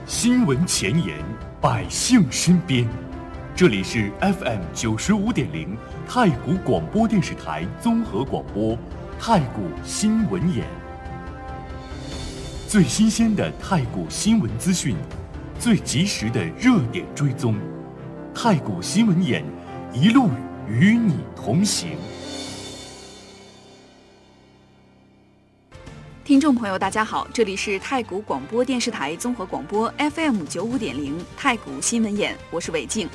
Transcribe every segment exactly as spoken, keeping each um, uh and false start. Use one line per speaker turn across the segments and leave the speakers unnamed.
新闻前沿，百姓身边。这里是 F M 九十五点零太谷广播电视台综合广播，太谷新闻眼。最新鲜的太谷新闻资讯，最及时的热点追踪，太谷新闻眼一路与你同行。
听众朋友，大家好，这里是太谷广播电视台综合广播 F M 九五点零太谷新闻眼，我是韦静。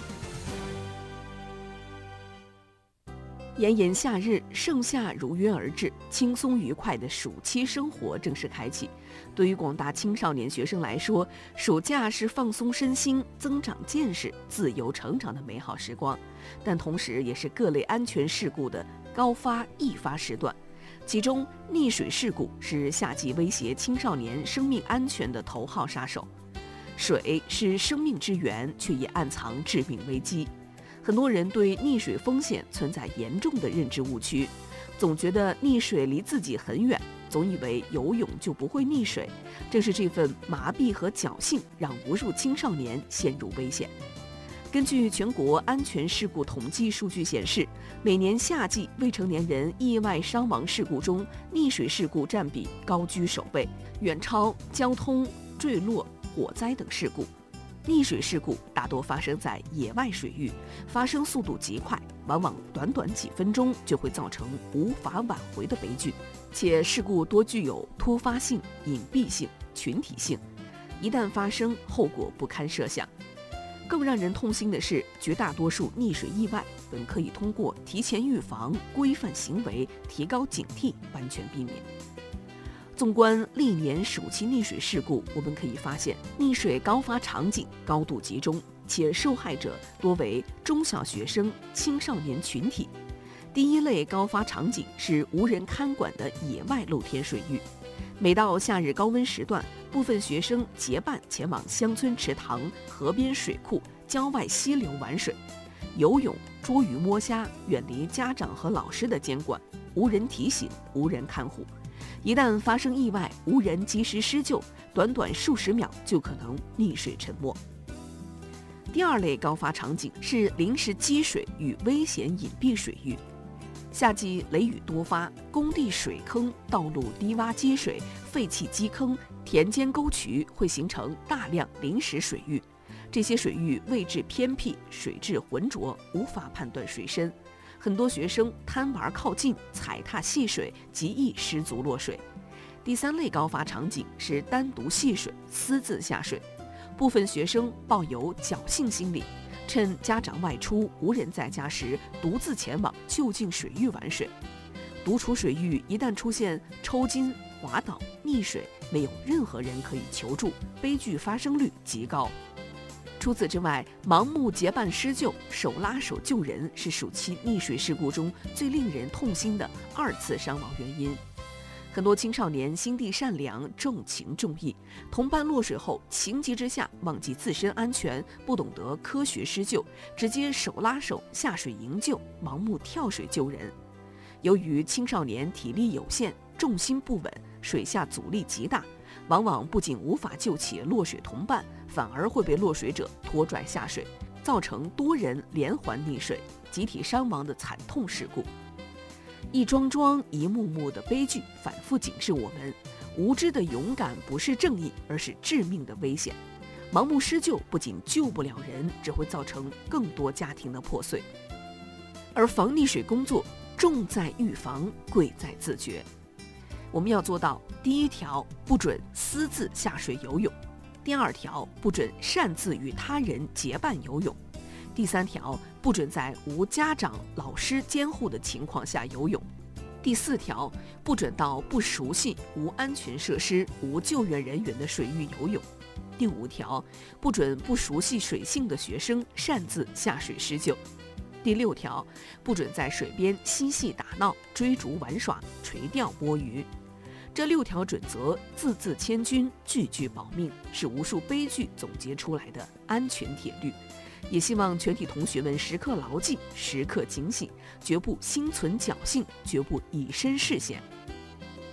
炎炎夏日，盛夏如约而至，轻松愉快的暑期生活正式开启。对于广大青少年学生来说，暑假是放松身心、增长见识、自由成长的美好时光，但同时也是各类安全事故的高发易发时段。其中，溺水事故是夏季威胁青少年生命安全的头号杀手。水是生命之源，却也暗藏致命危机。很多人对溺水风险存在严重的认知误区，总觉得溺水离自己很远，总以为游泳就不会溺水。正是这份麻痹和侥幸，让无数青少年陷入危险。根据全国安全事故统计数据显示，每年夏季未成年人意外伤亡事故中，溺水事故占比高居首位，远超交通、坠落、火灾等事故。溺水事故大多发生在野外水域，发生速度极快，往往短短几分钟就会造成无法挽回的悲剧，且事故多具有突发性、隐蔽性、群体性，一旦发生，后果不堪设想。更让人痛心的是，绝大多数溺水意外本可以通过提前预防、规范行为、提高警惕完全避免。纵观历年暑期溺水事故，我们可以发现，溺水高发场景高度集中，且受害者多为中小学生、青少年群体。第一类高发场景是无人看管的野外露天水域。每到夏日高温时段，部分学生结伴前往乡村池塘、河边水库、郊外溪流玩水、游泳、捉鱼摸虾，远离家长和老师的监管，无人提醒，无人看护。一旦发生意外，无人及时施救，短短数十秒就可能溺水沉没。第二类高发场景是临时积水与危险隐蔽水域。夏季雷雨多发，工地水坑、道路低洼积水、废弃基坑、田间沟渠会形成大量临时水域。这些水域位置偏僻，水质浑浊，无法判断水深。很多学生贪玩靠近，踩踏戏水，极易失足落水。第三类高发场景是单独戏水、私自下水。部分学生抱有侥幸心理，趁家长外出无人在家时，独自前往就近水域玩水。独处水域一旦出现抽筋、滑倒、溺水，没有任何人可以求助，悲剧发生率极高。除此之外，盲目结伴施救、手拉手救人是暑期溺水事故中最令人痛心的二次伤亡原因。很多青少年心地善良、重情重义，同伴落水后情急之下忘记自身安全，不懂得科学施救，直接手拉手下水营救，盲目跳水救人。由于青少年体力有限、重心不稳，水下阻力极大，往往不仅无法救起落水同伴，反而会被落水者拖拽下水，造成多人连环溺水、集体伤亡的惨痛事故。一桩桩、一幕幕的悲剧反复警示我们：无知的勇敢不是正义，而是致命的危险。盲目施救不仅救不了人，只会造成更多家庭的破碎。而防溺水工作重在预防，贵在自觉。我们要做到：第一条，不准私自下水游泳；第二条，不准擅自与他人结伴游泳；第三条，不准在无家长、老师监护的情况下游泳；第四条，不准到不熟悉、无安全设施、无救援人员的水域游泳；第五条，不准不熟悉水性的学生擅自下水施救；第六条，不准在水边嬉戏打闹、追逐玩耍、垂钓摸鱼。这六条准则字字千钧，句句保命，是无数悲剧总结出来的安全铁律。也希望全体同学们时刻牢记，时刻警醒，绝不心存侥幸，绝不以身试险。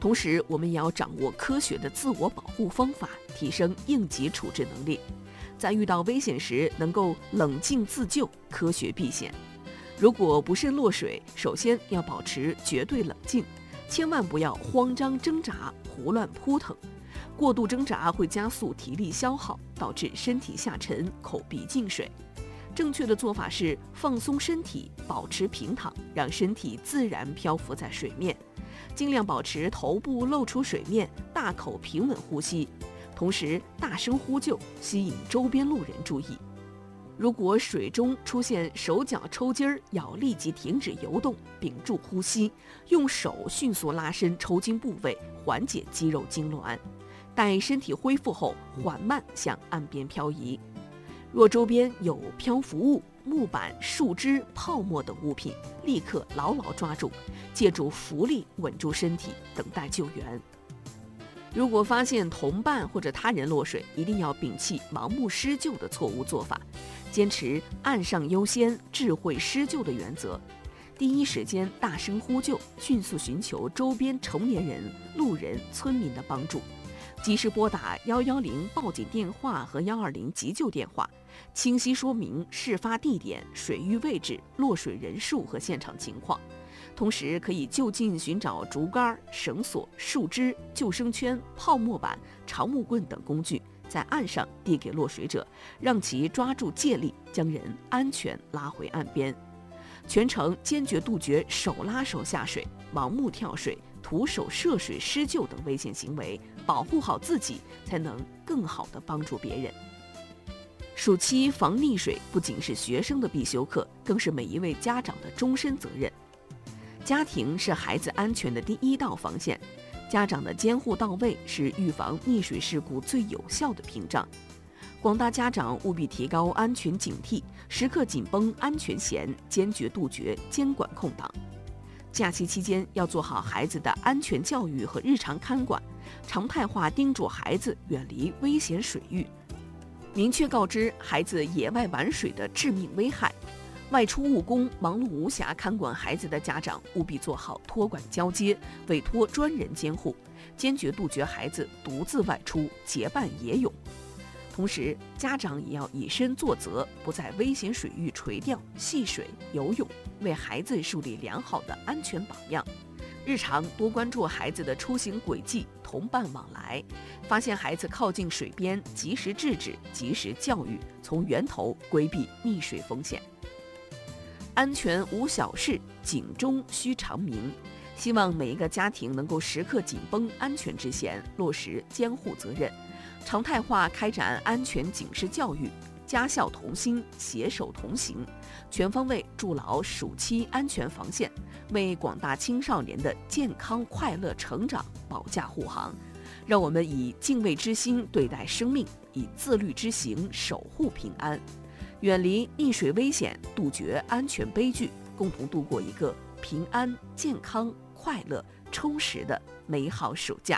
同时，我们也要掌握科学的自我保护方法，提升应急处置能力。在遇到危险时，能够冷静自救，科学避险。如果不慎落水，首先要保持绝对冷静，千万不要慌张挣扎、胡乱扑腾。过度挣扎会加速体力消耗，导致身体下沉、口鼻进水。正确的做法是放松身体，保持平躺，让身体自然漂浮在水面，尽量保持头部露出水面，大口平稳呼吸，同时大声呼救，吸引周边路人注意。如果水中出现手脚抽筋儿，要立即停止游动，屏住呼吸，用手迅速拉伸抽筋部位，缓解肌肉痉挛。待身体恢复后，缓慢向岸边漂移。若周边有漂浮物、木板、树枝、泡沫等物品，立刻牢牢抓住，借助浮力稳住身体，等待救援。如果发现同伴或者他人落水，一定要摒弃盲目施救的错误做法，坚持岸上优先、智慧施救的原则。第一时间大声呼救，迅速寻求周边成年人、路人、村民的帮助，及时拨打一一零报警电话和一二零急救电话，清晰说明事发地点、水域位置、落水人数和现场情况。同时可以就近寻找竹竿、绳索、树枝、救生圈、泡沫板、长木棍等工具，在岸上递给落水者，让其抓住借力，将人安全拉回岸边。全程坚决杜绝手拉手下水、盲目跳水、徒手涉水施救等危险行为，保护好自己，才能更好地帮助别人。暑期防溺水不仅是学生的必修课，更是每一位家长的终身责任。家庭是孩子安全的第一道防线，家长的监护到位是预防溺水事故最有效的屏障。广大家长务必提高安全警惕，时刻紧绷安全弦，坚决杜绝监管空档。假期期间要做好孩子的安全教育和日常看管，常态化叮嘱孩子远离危险水域，明确告知孩子野外玩水的致命危害。外出务工、忙碌无暇看管孩子的家长，务必做好托管交接，委托专人监护，坚决杜绝孩子独自外出结伴野泳。同时，家长也要以身作则，不在危险水域垂钓、戏水、游泳，为孩子树立良好的安全榜样。日常多关注孩子的出行轨迹，同伴往来，发现孩子靠近水边，及时制止，及时教育，从源头规避溺水风险。安全无小事，警钟须长鸣。希望每一个家庭能够时刻紧绷安全之弦，落实监护责任，常态化开展安全警示教育，家校同心，携手同行，全方位筑牢暑期安全防线，为广大青少年的健康快乐成长保驾护航。让我们以敬畏之心对待生命，以自律之行守护平安，远离溺水危险，杜绝安全悲剧，共同度过一个平安、健康、快乐、充实的美好暑假。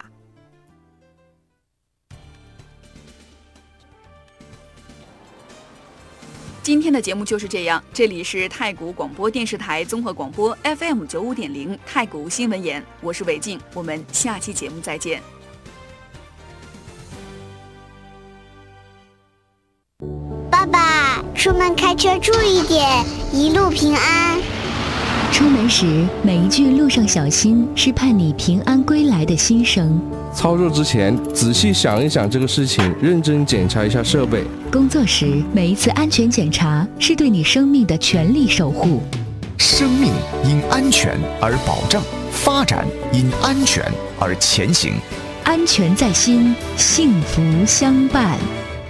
今天的节目就是这样，这里是太谷广播电视台综合广播 F M 九五点零太谷新闻言，我是韦静，我们下期节目再见。
爸爸，出门开车注意点，一路平安。
出门时每一句路上小心是盼你平安归来的心声。
操作之前仔细想一想这个事情，认真检查一下设备。
工作时每一次安全检查是对你生命的全力守护。
生命因安全而保障，发展因安全而前行。
安全在心，幸福相伴。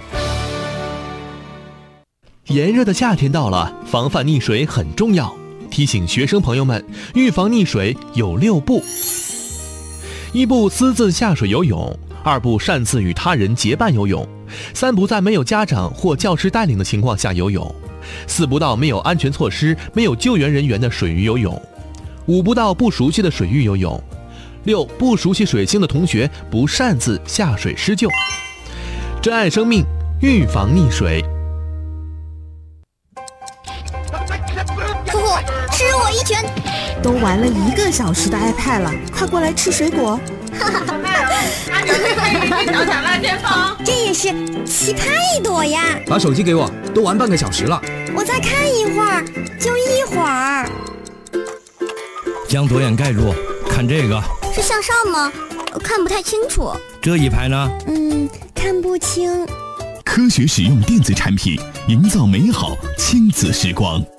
炎热的夏天到了，防范溺水很重要。提醒学生朋友们，预防溺水有六步：一步私自下水游泳，二步擅自与他人结伴游泳，三不在没有家长或教师带领的情况下游泳，四不到没有安全措施、没有救援人员的水域游泳，五不到不熟悉的水域游泳，六不熟悉水性的同学不擅自下水施救。珍爱生命，预防溺水。
呼呼，吃我一拳！
都玩了一个小时的 iPad 了，快过来吃水果。 太阳，阿牛可以可以去找小辣天风。
这也是奇葩一朵呀！
把手机给我，都玩半个小时了。
我再看一会儿，就一会儿。
将左眼盖住，看这个。
是向上吗？看不太清楚。
这一排呢？
嗯，看不清。
科学使用电子产品，营造美好亲子时光。